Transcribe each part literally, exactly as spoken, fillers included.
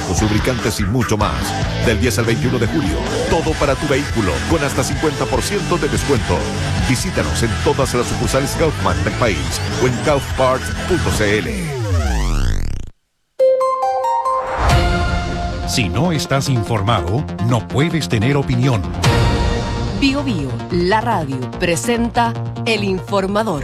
neumáticos, lubricantes y mucho más. Del diez al veintiuno de julio, todo para tu vehículo con hasta cincuenta por ciento de descuento. Visítanos en todas las sucursales Kaufman del país o en kaufparts punto c l. Si no estás informado, no puedes tener opinión. Bio Bio, la radio, presenta El Informador.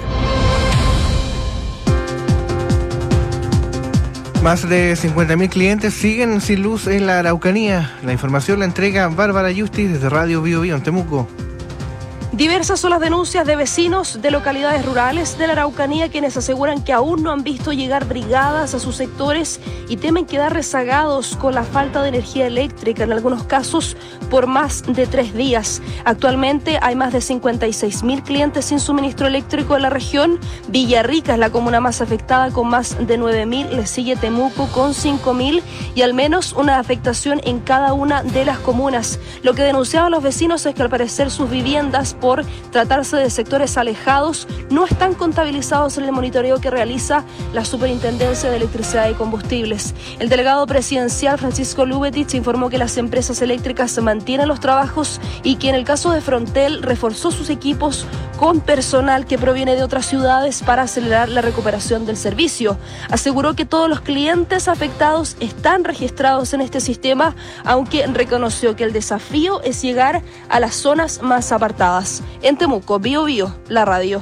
Más de cincuenta mil clientes siguen sin luz en la Araucanía. La información la entrega Bárbara Yusti desde Radio Bio Bio en Temuco. Diversas son las denuncias de vecinos de localidades rurales de la Araucanía quienes aseguran que aún no han visto llegar brigadas a sus sectores y temen quedar rezagados con la falta de energía eléctrica, en algunos casos por más de tres días. Actualmente hay más de cincuenta y seis mil clientes sin suministro eléctrico en la región. Villarrica es la comuna más afectada con más de nueve mil, le sigue Temuco con cinco mil y al menos una afectación en cada una de las comunas. Lo que denunciaban los vecinos es que al parecer sus viviendas, por tratarse de sectores alejados, no están contabilizados en el monitoreo que realiza la Superintendencia de Electricidad y Combustibles. El delegado presidencial Francisco Lubetich informó que las empresas eléctricas se mantienen los trabajos y que en el caso de Frontel reforzó sus equipos con personal que proviene de otras ciudades para acelerar la recuperación del servicio. Aseguró que todos los clientes afectados están registrados en este sistema, aunque reconoció que el desafío es llegar a las zonas más apartadas. En Temuco, Bio Bio, la radio.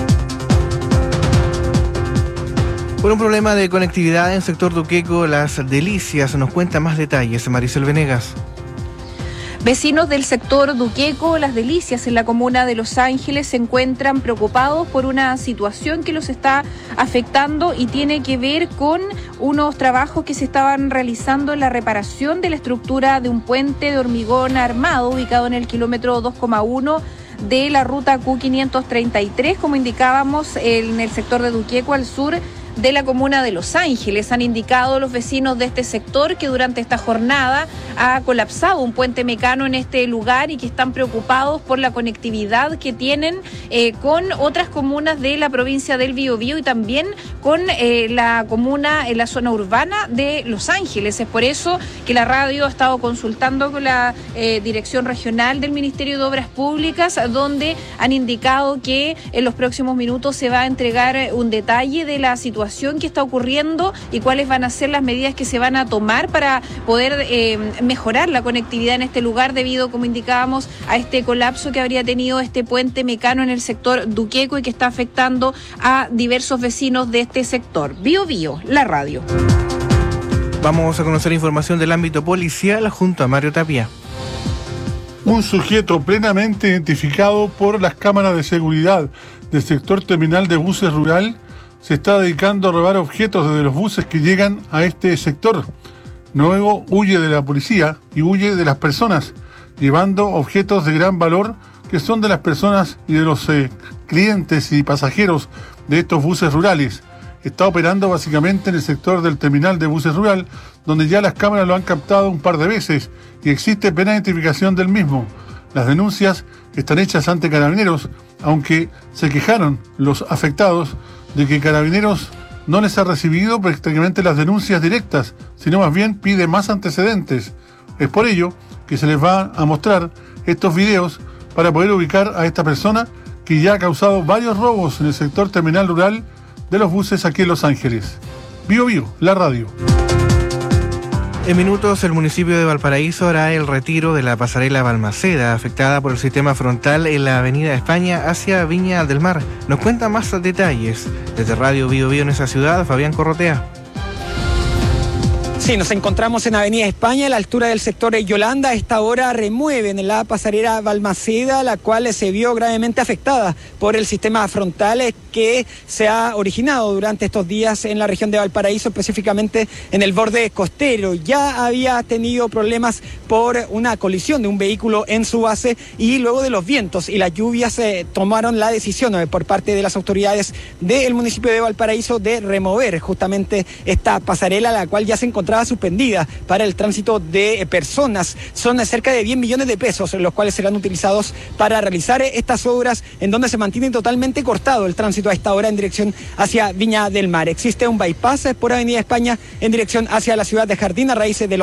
Por un problema de conectividad en el sector Duqueco, Las Delicias, nos cuenta más detalles Maricel Venegas. Vecinos del sector Duqueco, Las Delicias, en la comuna de Los Ángeles, se encuentran preocupados por una situación que los está afectando y tiene que ver con unos trabajos que se estaban realizando en la reparación de la estructura de un puente de hormigón armado ubicado en el kilómetro dos coma uno de la ruta Q quinientos treinta y tres, como indicábamos, en el sector de Duqueco, al sur de la comuna de Los Ángeles. Han indicado los vecinos de este sector que durante esta jornada ha colapsado un puente mecano en este lugar y que están preocupados por la conectividad que tienen eh, con otras comunas de la provincia del Biobío y también con eh, la comuna en la zona urbana de Los Ángeles. Es por eso que la radio ha estado consultando con la eh, Dirección Regional del Ministerio de Obras Públicas, donde han indicado que en los próximos minutos se va a entregar un detalle de la situación que está ocurriendo y cuáles van a ser las medidas que se van a tomar para poder eh, mejorar la conectividad en este lugar debido, como indicábamos, a este colapso que habría tenido este puente mecano en el sector Duqueco y que está afectando a diversos vecinos de este sector. Bio Bio, la radio. Vamos a conocer información del ámbito policial junto a Mario Tapia. Un sujeto plenamente identificado por las cámaras de seguridad del sector terminal de buses rural se está dedicando a robar objetos desde los buses que llegan a este sector. Luego huye de la policía y huye de las personas, llevando objetos de gran valor que son de las personas y de los eh, clientes y pasajeros de estos buses rurales. Está operando básicamente en el sector del terminal de buses rural, donde ya las cámaras lo han captado un par de veces y existe plena identificación del mismo. Las denuncias están hechas ante Carabineros, aunque se quejaron los afectados de que Carabineros no les ha recibido prácticamente las denuncias directas, sino más bien pide más antecedentes. Es por ello que se les va a mostrar estos videos para poder ubicar a esta persona que ya ha causado varios robos en el sector terminal rural de los buses aquí en Los Ángeles. Bio Bio, la radio. En minutos, el municipio de Valparaíso hará el retiro de la pasarela Balmaceda, afectada por el sistema frontal en la avenida España hacia Viña del Mar. Nos cuenta más detalles desde Radio Bio Bio en esa ciudad, Fabián Corrotea. Sí, nos encontramos en Avenida España, a la altura del sector de Yolanda. A esta hora remueven la pasarela Balmaceda, la cual se vio gravemente afectada por el sistema frontal que se ha originado durante estos días en la región de Valparaíso, específicamente en el borde costero. Ya había tenido problemas por una colisión de un vehículo en su base y luego de los vientos y las lluvias eh, tomaron la decisión eh, por parte de las autoridades del municipio de Valparaíso de remover justamente esta pasarela, la cual ya se encontraba suspendida para el tránsito de personas. Son cerca de diez millones de pesos los cuales serán utilizados para realizar estas obras, en donde se mantiene totalmente cortado el tránsito a esta hora en dirección hacia Viña del Mar. Existe un bypass por Avenida España en dirección hacia la ciudad de Jardín a raíz de